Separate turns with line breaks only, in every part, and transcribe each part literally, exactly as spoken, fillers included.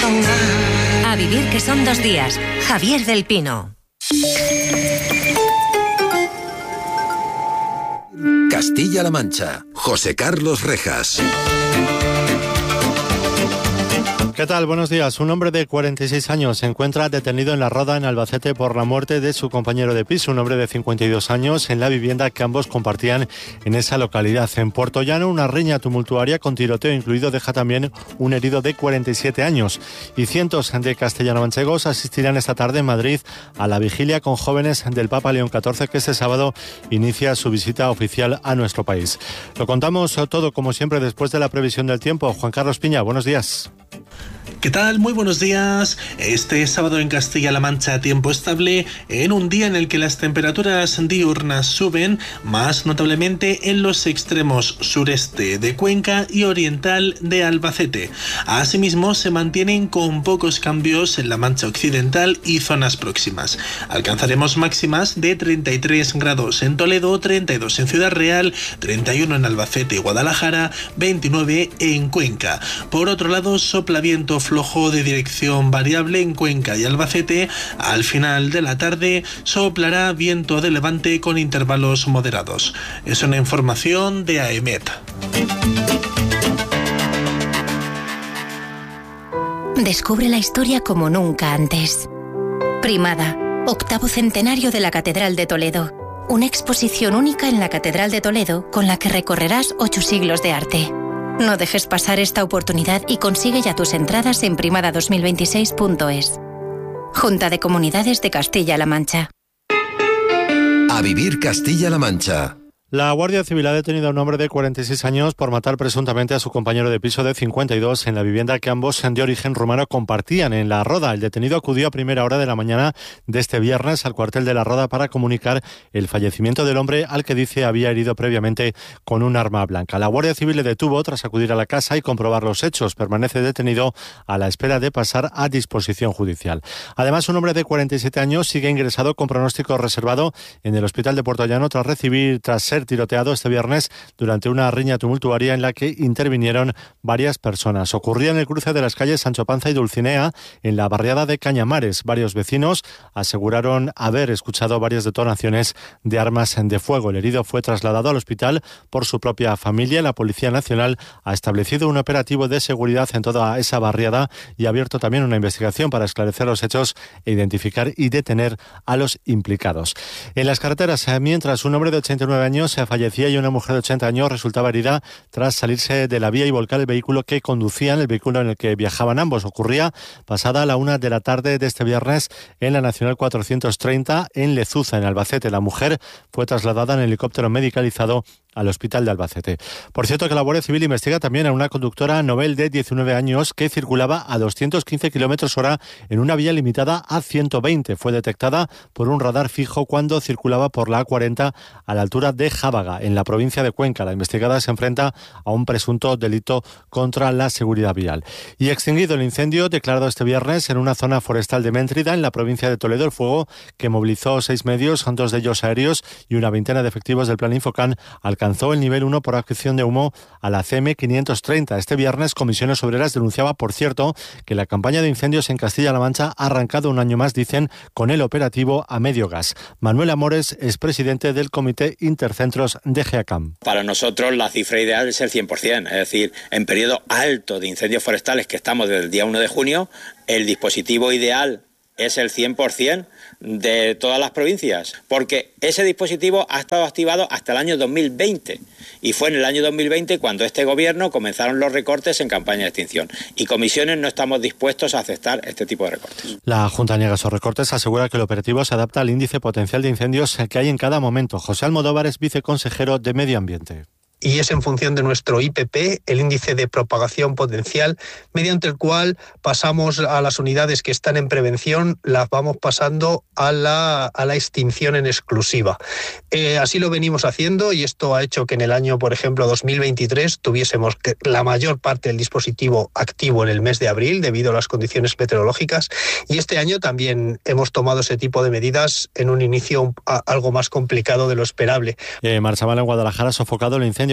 A vivir que son dos días. Javier del Pino.
Castilla-La Mancha. José Carlos Rejas.
¿Qué tal? Buenos días. Un hombre de cuarenta y seis años se encuentra detenido en La Roda, en Albacete, por la muerte de su compañero de piso, un hombre de cincuenta y dos años, en la vivienda que ambos compartían en esa localidad. En Puerto Llano, una riña tumultuaria con tiroteo incluido deja también un herido de cuarenta y siete años. Y cientos de castellano-manchegos asistirán esta tarde en Madrid a la vigilia con jóvenes del Papa León catorce, que este sábado inicia su visita oficial a nuestro país. Lo contamos todo, como siempre, después de la previsión del tiempo. Juan Carlos Piña, buenos días.
¿Qué tal? Muy buenos días. Este sábado en Castilla-La Mancha, tiempo estable, en un día en el que las temperaturas diurnas suben, más notablemente en los extremos sureste de Cuenca y oriental de Albacete. Asimismo, se mantienen con pocos cambios en la Mancha Occidental y zonas próximas. Alcanzaremos máximas de treinta y tres grados en Toledo, treinta y dos en Ciudad Real, treinta y uno en Albacete y Guadalajara, veintinueve en Cuenca. Por otro lado, sopla viento flojo de dirección variable en Cuenca y Albacete. Al final de la tarde soplará viento de levante con intervalos moderados. Es una información de AEMET.
Descubre la historia como nunca antes. Primada, octavo centenario de la Catedral de Toledo. Una exposición única en la Catedral de Toledo con la que recorrerás ocho siglos de arte. No dejes pasar esta oportunidad y consigue ya tus entradas en primada dos mil veintiséis punto es. Junta de Comunidades de Castilla-La Mancha.
A vivir Castilla-La Mancha.
La Guardia Civil ha detenido a un hombre de cuarenta y seis años por matar presuntamente a su compañero de piso de cincuenta y dos en la vivienda que ambos, de origen rumano, compartían en La Roda. El detenido acudió a primera hora de la mañana de este viernes al cuartel de La Roda para comunicar el fallecimiento del hombre, al que dice había herido previamente con un arma blanca. La Guardia Civil le detuvo tras acudir a la casa y comprobar los hechos. Permanece detenido a la espera de pasar a disposición judicial. Además, un hombre de cuarenta y siete años sigue ingresado con pronóstico reservado en el hospital de Puerto Llano tras recibir, tras ser tiroteado este viernes durante una riña tumultuaria en la que intervinieron varias personas. Ocurría en el cruce de las calles Sancho Panza y Dulcinea, en la barriada de Cañamares. Varios vecinos aseguraron haber escuchado varias detonaciones de armas de fuego. El herido fue trasladado al hospital por su propia familia. La Policía Nacional ha establecido un operativo de seguridad en toda esa barriada y ha abierto también una investigación para esclarecer los hechos e identificar y detener a los implicados. En las carreteras, mientras un hombre de ochenta y nueve años se fallecía y una mujer de ochenta años resultaba herida tras salirse de la vía y volcar el vehículo que conducían, el vehículo en el que viajaban ambos. Ocurría pasada a la una de la tarde de este viernes en la Nacional cuatrocientos treinta en Lezuza, en Albacete. La mujer fue trasladada en helicóptero medicalizado al hospital de Albacete. Por cierto, que la Guardia Civil investiga también a una conductora novel de diecinueve años que circulaba a doscientos quince kilómetros hora en una vía limitada a ciento veinte. Fue detectada por un radar fijo cuando circulaba por la A cuarenta a la altura de Jábaga, en la provincia de Cuenca. La investigada se enfrenta a un presunto delito contra la seguridad vial. Y extinguido el incendio declarado este viernes en una zona forestal de Méntrida, en la provincia de Toledo, el fuego que movilizó seis medios, dos de ellos aéreos y una veintena de efectivos del Plan Infocan, alcanzó el nivel uno por adquisición de humo a la C M quinientos treinta. Este viernes, Comisiones Obreras denunciaba, por cierto, que la campaña de incendios en Castilla-La Mancha ha arrancado un año más, dicen, con el operativo a medio gas. Manuel Amores es presidente del Comité Intercentros de GEACAM.
Para nosotros la cifra ideal es el cien por ciento, es decir, en periodo alto de incendios forestales que estamos desde el día uno de junio, el dispositivo ideal es el cien por ciento de todas las provincias, porque ese dispositivo ha estado activado hasta el año dos mil veinte y fue en el año dos mil veinte cuando este gobierno comenzaron los recortes en campaña de extinción, y Comisiones no estamos dispuestos a aceptar este tipo de recortes.
La Junta niega esos recortes, asegura que el operativo se adapta al índice potencial de incendios que hay en cada momento. José Almodóvar es viceconsejero de Medio Ambiente.
Y es en función de nuestro I P P, el índice de propagación potencial, mediante el cual pasamos a las unidades que están en prevención, las vamos pasando a la, a la extinción en exclusiva. Eh, así lo venimos haciendo, y esto ha hecho que en el año, por ejemplo, dos mil veintitrés, tuviésemos que la mayor parte del dispositivo activo en el mes de abril, debido a las condiciones meteorológicas, y este año también hemos tomado ese tipo de medidas en un inicio a, algo más complicado de lo esperable.
Eh, Marchaval, en Guadalajara, ha sofocado el incendio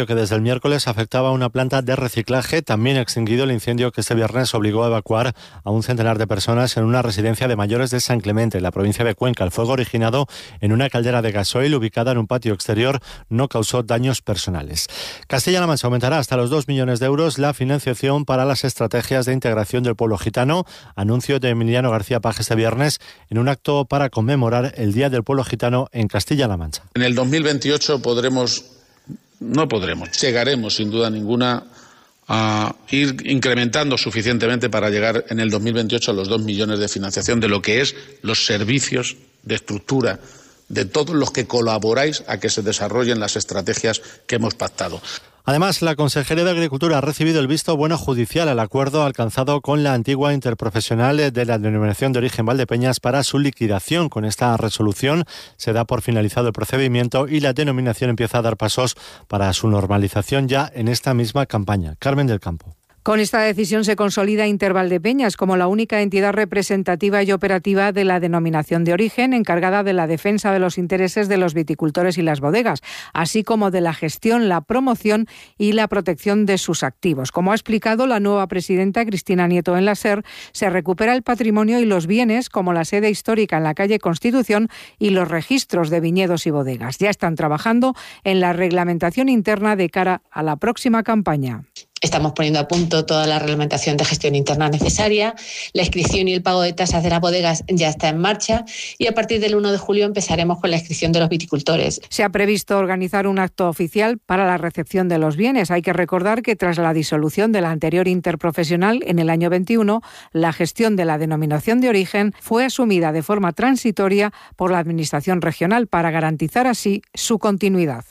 incendio que desde el miércoles afectaba a una planta de reciclaje. También extinguido el incendio que este viernes obligó a evacuar a un centenar de personas en una residencia de mayores de San Clemente, en la provincia de Cuenca. El fuego, originado en una caldera de gasoil ubicada en un patio exterior, no causó daños personales. Castilla-La Mancha aumentará hasta los dos millones de euros la financiación para las estrategias de integración del pueblo gitano. Anuncio de Emiliano García Paje este viernes en un acto para conmemorar el Día del Pueblo Gitano en Castilla-La Mancha.
En el dos mil veintiocho podremos, no podremos, llegaremos sin duda ninguna a ir incrementando suficientemente para llegar en el dos mil veintiocho a los dos millones de financiación de lo que es los servicios de estructura de todos los que colaboráis a que se desarrollen las estrategias que hemos pactado.
Además, la Consejería de Agricultura ha recibido el visto bueno judicial al acuerdo alcanzado con la antigua interprofesional de la denominación de origen Valdepeñas para su liquidación. Con esta resolución se da por finalizado el procedimiento y la denominación empieza a dar pasos para su normalización ya en esta misma campaña. Carmen del Campo.
Con esta decisión se consolida Intervaldepeñas como la única entidad representativa y operativa de la denominación de origen encargada de la defensa de los intereses de los viticultores y las bodegas, así como de la gestión, la promoción y la protección de sus activos. Como ha explicado la nueva presidenta Cristina Nieto en la SER, se recupera el patrimonio y los bienes como la sede histórica en la calle Constitución y los registros de viñedos y bodegas. Ya están trabajando en la reglamentación interna de cara a la próxima campaña.
Estamos poniendo a punto toda la reglamentación de gestión interna necesaria. La inscripción y el pago de tasas de las bodegas ya está en marcha y a partir del uno de julio empezaremos con la inscripción de los viticultores.
Se ha previsto organizar un acto oficial para la recepción de los bienes. Hay que recordar que tras la disolución de la anterior interprofesional en el año veintiuno, la gestión de la denominación de origen fue asumida de forma transitoria por la Administración regional para garantizar así su continuidad.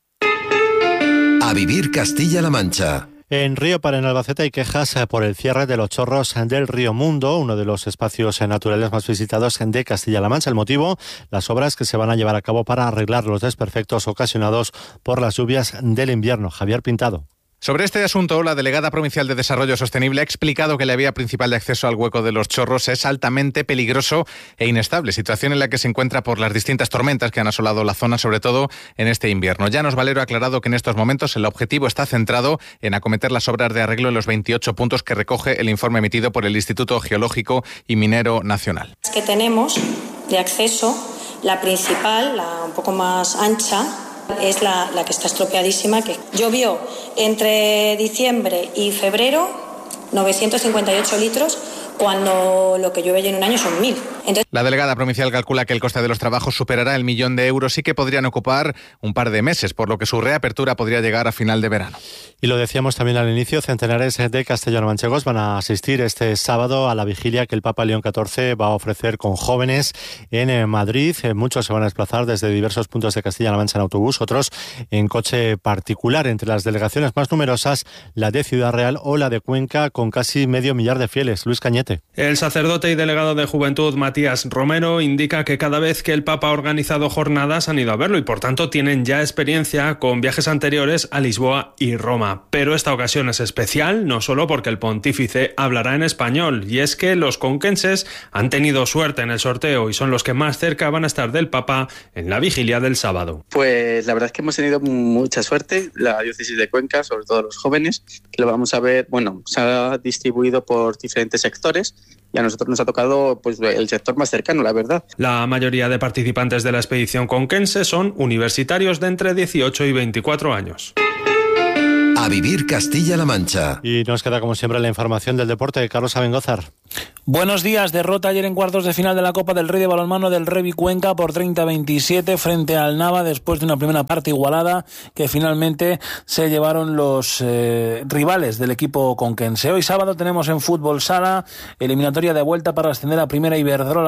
A vivir Castilla-La Mancha.
En Río Para, en Albacete, hay quejas por el cierre de los chorros del Río Mundo, uno de los espacios naturales más visitados de Castilla-La Mancha. El motivo, las obras que se van a llevar a cabo para arreglar los desperfectos ocasionados por las lluvias del invierno. Javier Pintado.
Sobre este asunto, la delegada provincial de Desarrollo Sostenible ha explicado que la vía principal de acceso al hueco de los chorros es altamente peligroso e inestable, situación en la que se encuentra por las distintas tormentas que han asolado la zona, sobre todo en este invierno. Llanos Valero ha aclarado que en estos momentos el objetivo está centrado en acometer las obras de arreglo en los veintiocho puntos que recoge el informe emitido por el Instituto Geológico y Minero Nacional.
Que tenemos de acceso, la principal, la un poco más ancha, es la, la que está estropeadísima, que llovió entre diciembre y febrero novecientos cincuenta y ocho litros, cuando lo que llueve en un año son mil. Entonces...
La delegada provincial calcula que el coste de los trabajos superará el millón de euros y que podrían ocupar un par de meses, por lo que su reapertura podría llegar a final de verano.
Y lo decíamos también al inicio, centenares de castellano-manchegos van a asistir este sábado a la vigilia que el Papa León catorce va a ofrecer con jóvenes en Madrid. Muchos se van a desplazar desde diversos puntos de Castilla-La Mancha en autobús, otros en coche particular. Entre las delegaciones más numerosas, la de Ciudad Real o la de Cuenca, con casi medio millar de fieles. Luis Cañete.
El sacerdote y delegado de Juventud, Matías Romero, indica que cada vez que el Papa ha organizado jornadas han ido a verlo y por tanto tienen ya experiencia con viajes anteriores a Lisboa y Roma. Pero esta ocasión es especial, no solo porque el pontífice hablará en español, y es que los conquenses han tenido suerte en el sorteo y son los que más cerca van a estar del Papa en la vigilia del sábado.
Pues la verdad es que hemos tenido mucha suerte, la diócesis de Cuenca, sobre todo los jóvenes, que lo vamos a ver, bueno, se ha distribuido por diferentes sectores y a nosotros nos ha tocado pues el sector más cercano, la verdad.
La mayoría de participantes de la expedición conquense son universitarios de entre dieciocho y veinticuatro años.
A vivir Castilla-La Mancha.
Y nos queda como siempre la información del deporte. Carlos Abengózar.
Buenos días. Derrota ayer en cuartos de final de la Copa del Rey de balonmano del Revi Cuenca por treinta a veintisiete frente al Nava, después de una primera parte igualada que finalmente se llevaron los eh, rivales del equipo conquense. Hoy sábado tenemos en fútbol sala eliminatoria de vuelta para ascender a Primera Iberdrola.